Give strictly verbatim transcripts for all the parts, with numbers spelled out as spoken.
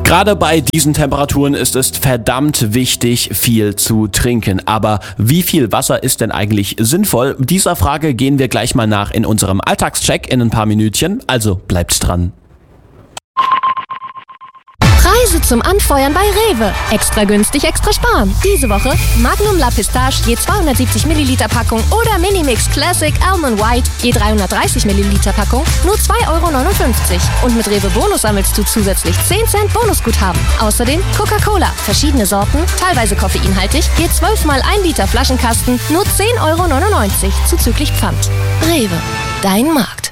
Gerade bei diesen Temperaturen ist es verdammt wichtig, viel zu trinken. Aber wie viel Wasser ist denn eigentlich sinnvoll? Dieser Frage gehen wir gleich mal nach in unserem Alltagscheck in ein paar Minütchen. Also bleibt dran. Preise zum Anfeuern bei Rewe. Extra günstig, extra sparen. Diese Woche Magnum La Pistache je zweihundertsiebzig Milliliter Packung oder Minimix Classic Almond White je dreihundertdreißig Milliliter Packung nur zwei Euro neunundfünfzig. Und mit Rewe Bonus sammelst du zusätzlich zehn Cent Bonusguthaben. Außerdem Coca-Cola, verschiedene Sorten, teilweise koffeinhaltig, je zwölf mal ein Liter Flaschenkasten nur zehn Euro neunundneunzig zuzüglich Pfand. Rewe, dein Markt.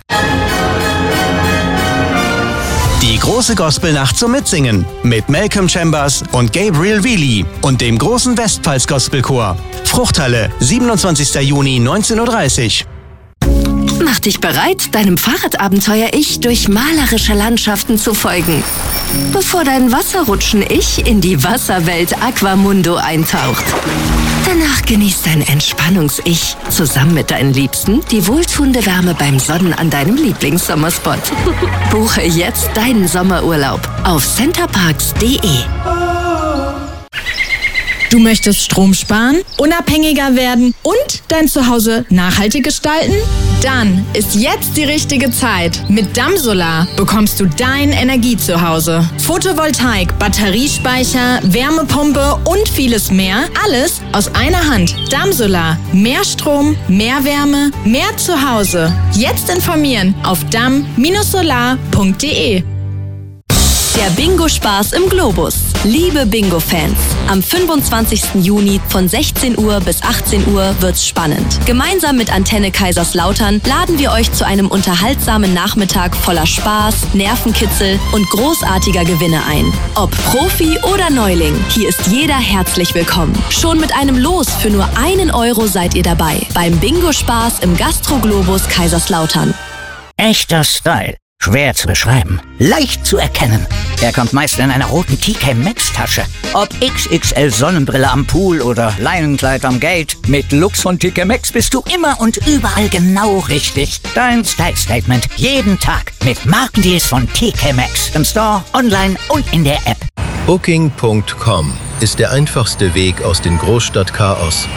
Die große Gospelnacht zum Mitsingen mit Malcolm Chambers und Gabriel Wheely und dem großen Westpfalz Gospelchor. Fruchthalle, siebenundzwanzigster Juni, neunzehn Uhr dreißig. Mach dich bereit, deinem Fahrradabenteuer-Ich durch malerische Landschaften zu folgen, bevor dein Wasserrutschen-Ich in die Wasserwelt Aquamundo eintaucht. Danach genießt dein Entspannungs-Ich zusammen mit deinen Liebsten die wohltuende Wärme beim Sonnen an deinem Lieblingssommerspot. Buche jetzt deinen Sommerurlaub auf centerparks punkt de. Du möchtest Strom sparen, unabhängiger werden und dein Zuhause nachhaltig gestalten? Dann ist jetzt die richtige Zeit. Mit Damsolar bekommst du dein Energiezuhause. Photovoltaik, Batteriespeicher, Wärmepumpe und vieles mehr. Alles aus einer Hand. Damsolar. Mehr Strom, mehr Wärme, mehr Zuhause. Jetzt informieren auf dam Solar punkt de. Der Bingo-Spaß im Globus. Liebe Bingo-Fans, am fünfundzwanzigsten Juni von sechzehn Uhr bis achtzehn Uhr wird's spannend. Gemeinsam mit Antenne Kaiserslautern laden wir euch zu einem unterhaltsamen Nachmittag voller Spaß, Nervenkitzel und großartiger Gewinne ein. Ob Profi oder Neuling, hier ist jeder herzlich willkommen. Schon mit einem Los für nur einen Euro seid ihr dabei. Beim Bingo-Spaß im Gastro-Globus Kaiserslautern. Echter Style. Schwer zu beschreiben, leicht zu erkennen. Er kommt meist in einer roten T K Maxx Tasche. Ob X X L Sonnenbrille am Pool oder Leinenkleid am Gate, mit Lux von T K Maxx bist du immer und überall genau richtig. Dein Style Statement jeden Tag mit Markendeals von T K Maxx im Store, online und in der App. Booking Punkt com ist der einfachste Weg aus dem Großstadtchaos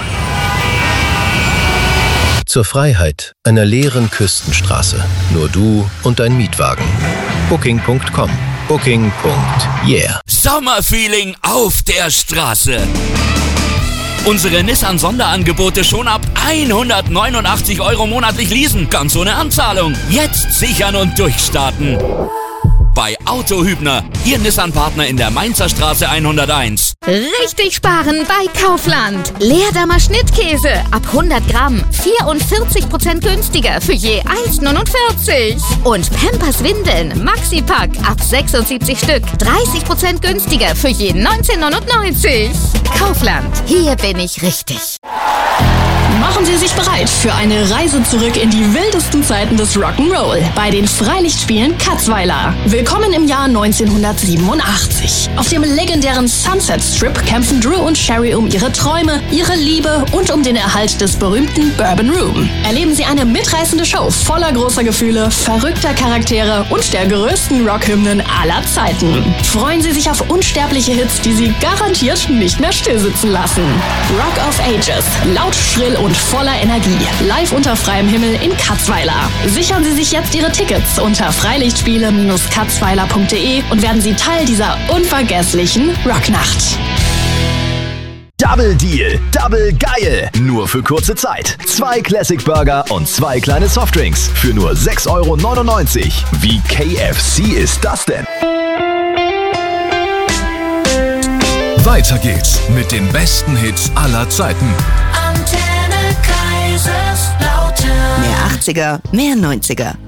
zur Freiheit einer leeren Küstenstraße. Nur du und dein Mietwagen. Booking Punkt com. Booking. Yeah. Sommerfeeling auf der Straße. Unsere Nissan-Sonderangebote schon ab hundertneunundachtzig Euro monatlich leasen, ganz ohne Anzahlung. Jetzt sichern und durchstarten. Bei Autohübner, Ihr Nissan-Partner in der Mainzer Straße hunderteins. Richtig sparen bei Kaufland. Leerdammer Schnittkäse ab hundert Gramm vierundvierzig Prozent günstiger für je eins neunundvierzig. Und Pampers Windeln Maxi-Pack ab sechsundsiebzig Stück dreißig Prozent günstiger für je neunzehn neunundneunzig. Kaufland, hier bin ich richtig. Machen Sie sich bereit für eine Reise zurück in die wildesten Zeiten des Rock'n'Roll bei den Freilichtspielen Katzweiler. Willkommen im Jahr neunzehnhundertsiebenundachtzig. Auf dem legendären Sunset Strip kämpfen Drew und Sherry um ihre Träume, ihre Liebe und um den Erhalt des berühmten Bourbon Room. Erleben Sie eine mitreißende Show voller großer Gefühle, verrückter Charaktere und der größten Rockhymnen aller Zeiten. Freuen Sie sich auf unsterbliche Hits, die Sie garantiert nicht mehr stillsitzen lassen. Rock of Ages, laut, schrill und voller Energie. Live unter freiem Himmel in Katzweiler. Sichern Sie sich jetzt Ihre Tickets unter freilichtspiele Bindestrich katzweiler punkt de und werden Sie Teil dieser unvergesslichen Rocknacht. Double Deal, Double geil. Nur für kurze Zeit. Zwei Classic Burger und zwei kleine Softdrinks für nur sechs Euro neunundneunzig. Wie K F C ist das denn? Weiter geht's mit den besten Hits aller Zeiten. Antenne Kaiserslautern. Mehr achtziger, mehr neunziger.